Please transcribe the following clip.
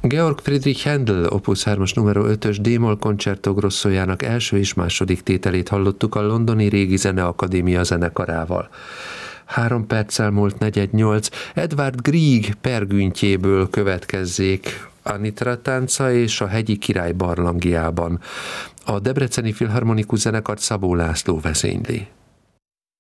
Georg Friedrich Händel Opus 3-as numero 5-ös D-moll Concerto Grossojának első és második tételét hallottuk a Londoni Régi Zeneakadémia zenekarával. 3 perccel múlt 4:08, Edvard Grieg Pergüntjéből következzék Anitra tánca és a Hegyi Király barlangjában. A Debreceni Filharmonikus Zenekart Szabó László vezényli.